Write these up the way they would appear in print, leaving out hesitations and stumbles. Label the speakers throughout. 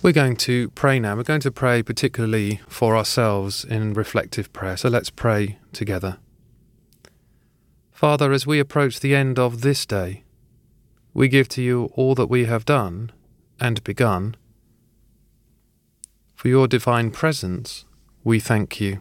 Speaker 1: We're going to pray now. We're going to pray particularly for ourselves in reflective prayer. So let's pray together. Father, as we approach the end of this day, we give to you all that we have done and begun. For your divine presence, we thank you.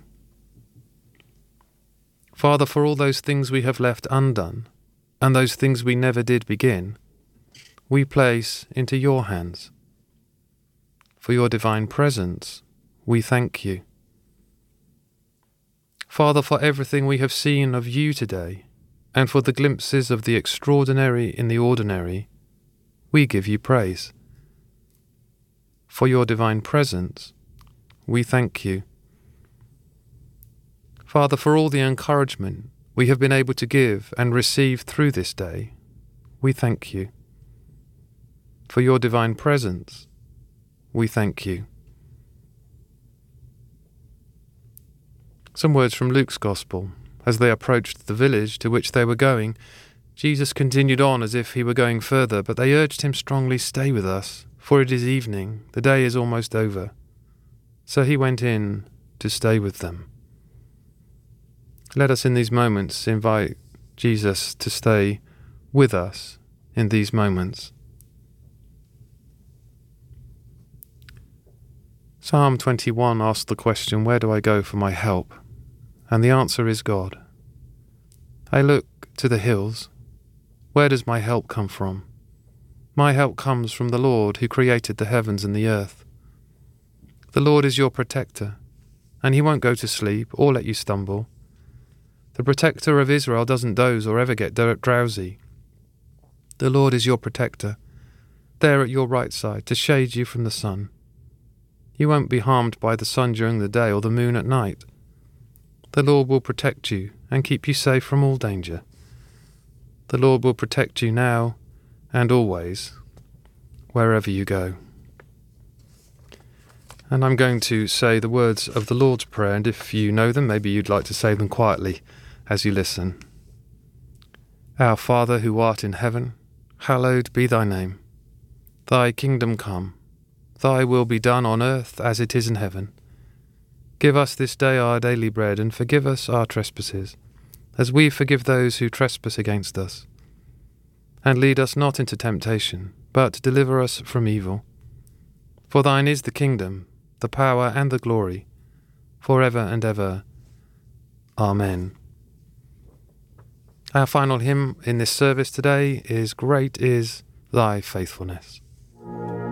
Speaker 1: Father, for all those things we have left undone, and those things we never did begin, we place into your hands. For your divine presence, we thank you. Father, for everything we have seen of you today, and for the glimpses of the extraordinary in the ordinary, we give you praise. For your divine presence, we thank you. Father, for all the encouragement we have been able to give and receive through this day, we thank you. For your divine presence, we thank you. Some words from Luke's Gospel. As they approached the village to which they were going, Jesus continued on as if he were going further, but they urged him strongly, "Stay with us, for it is evening, the day is almost over." So he went in to stay with them. Let us in these moments invite Jesus to stay with us in these moments. Psalm 21 asks the question, "Where do I go for my help?" And the answer is God. I look to the hills. Where does my help come from? My help comes from the Lord who created the heavens and the earth. The Lord is your protector, and he won't go to sleep or let you stumble. The protector of Israel doesn't doze or ever get drowsy. The Lord is your protector, there at your right side to shade you from the sun. You won't be harmed by the sun during the day or the moon at night. The Lord will protect you and keep you safe from all danger. The Lord will protect you now and always, wherever you go. And I'm going to say the words of the Lord's Prayer, and if you know them, maybe you'd like to say them quietly as you listen. Our Father who art in heaven, hallowed be thy name. Thy kingdom come. Thy will be done on earth as it is in heaven. Give us this day our daily bread, and forgive us our trespasses, as we forgive those who trespass against us. And lead us not into temptation, but deliver us from evil. For thine is the kingdom, the power and the glory, forever and ever. Amen. Our final hymn in this service today is "Great is Thy Faithfulness."